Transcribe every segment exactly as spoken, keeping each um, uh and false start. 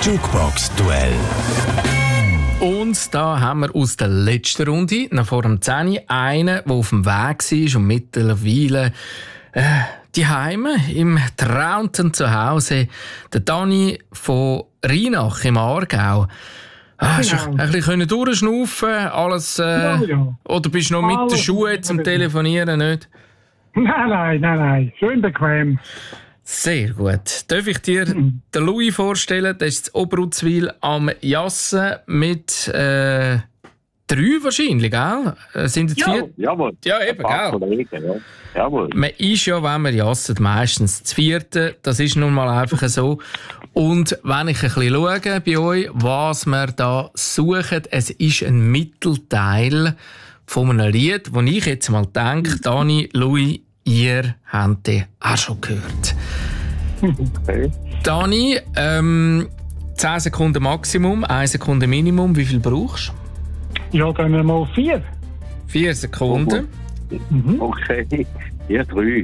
Jukebox-Duell. Und da haben wir aus der letzten Runde, noch vor dem zehn, einen, der auf dem Weg war und mittlerweile äh, die Heime im trauten Zuhause, der Dani von Rheinach im Aargau. Ah, hast du ein bisschen durchschnaufen, alles, äh, Ja, ja. oder bist du noch mit den Alles Schuhen zum Telefonieren, nicht? Nein, nein, nein, nein. Schön bequem. Sehr gut. Darf ich dir den Louis vorstellen? Das ist in Oberutzwil am Jassen mit äh, drei wahrscheinlich, gell? Äh, Sind jetzt Ja, vier? jawohl. Ja, eben, Ein paar gell? Kollegen, ja. Jawohl. Man ist ja, wenn man jasset, meistens das Vierte. Das ist nun mal einfach so. Und wenn ich ein bisschen schaue bei euch, was wir da suchen, es ist ein Mittelteil von einem Lied, wo ich jetzt mal denke, Dani, Louis, ihr habt den auch schon gehört. Okay. Dani, ähm, zehn Sekunden Maximum, eine Sekunde Minimum. Wie viel brauchst du? Ja, gehen wir mal vier. Vier Sekunden. Okay. Ja, drei.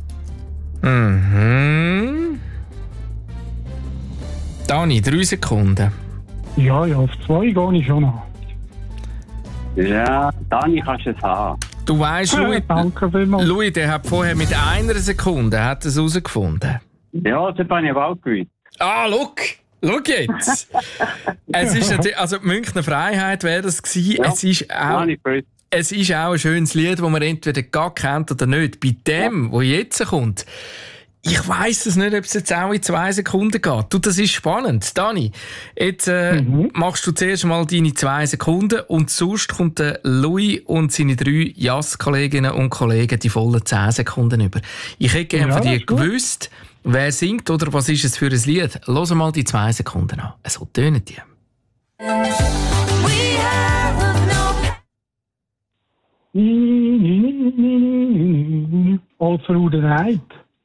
Mhm. Dani, drei Sekunden. Ja, ja, auf zwei gehe ich schon noch. Ja, Dani, kannst du es haben. Du weißt, Ja, Louis, danke vielmals. Louis, der hat vorher mit einer Sekunde hat es herausgefunden. Ja, das habe ich aber auch gewusst. Ah, look! Schau jetzt! Es ist natürlich, also die Münchner Freiheit wäre das gewesen. Ja, Es ist auch, habe ich gewusst. es ist auch ein schönes Lied, das man entweder gar kennt oder nicht. Bei dem, wo jetzt kommt, ich weiss es nicht, ob es jetzt auch in zwei Sekunden geht. Du, das ist spannend. Dani, jetzt äh, Mhm. machst du zuerst mal deine zwei Sekunden und sonst kommt der Louis und seine drei Jass-Kolleginnen und Kollegen die vollen zehn Sekunden über. Ich hätte gerne Ja, von dir das ist gut. gewusst, wer singt oder was ist es für ein Lied. Hör mal die zwei Sekunden an. So tönen die. All through the night.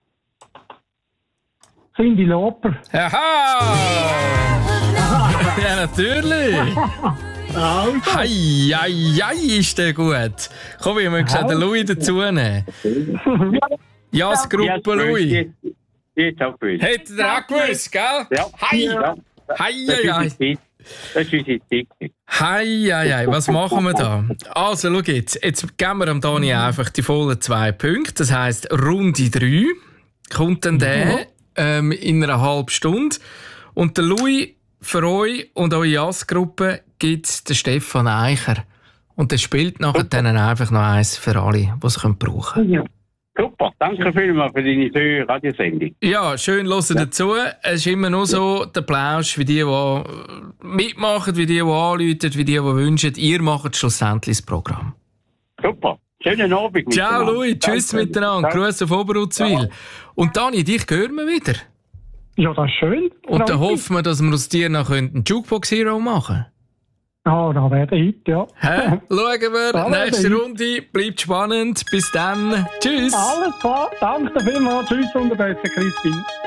Cindy Lauper. Aha! Ja, natürlich! Also. Hei, hei, hei, ist der gut. Komm, wir müssen schon den Louis dazu nehmen. Jass-Gruppe Ja, Louis. Jetzt, jetzt auch gewusst. Hättet ihr auch gewusst, gell? Ja. Hei, Ja. hei, Das ist hei, unsere Zeit. Das ist unsere Zeit. hei, hei, hei. Was machen wir da? Also, schau jetzt. Jetzt geben wir dem Dani einfach die vollen zwei Punkte. Das heisst, Runde drei kommt dann der ähm, in einer halben Stunde. Und der Louis, für euch und eure Jass-Gruppe, gibt den Stefan Eicher. Und der spielt nachher dann einfach noch eins für alle, die es brauchen können. Ja. Super, danke vielmals für deine schöne Radiosendung. Ja, schön hören dazu. Es ist immer nur so der Plausch, wie die, die mitmachen, wie die, die anrufen, wie die, die wünschen. Ihr macht schlussendlich das Programm. Super, schönen Abend. Ciao, miteinander. Louis. Tschüss Danke. miteinander. Danke. Grüße auf Oberutzwil. Und Dani, dich hören wir wieder. Ja, das ist schön. Und dann Danke. hoffen wir, dass wir aus dir noch einen Jukebox Hero machen können. Ja, da wäre der Hit, ja. Hä? Schauen wir. Da wäre Nächste der Hit. Runde. Bleibt spannend. Bis dann. Tschüss. Alles klar. Danke vielmals. Tschüss und der beste Christine.